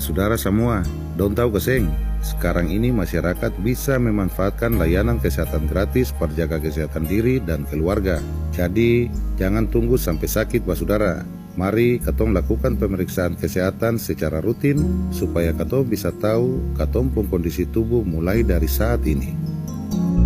Saudara semua, dong tahu keseng, sekarang ini masyarakat bisa memanfaatkan layanan kesehatan gratis perjaga kesehatan diri dan keluarga. Jadi, jangan tunggu sampai sakit, saudara. Mari katong lakukan pemeriksaan kesehatan secara rutin supaya katong bisa tahu katong pun kondisi tubuh mulai dari saat ini.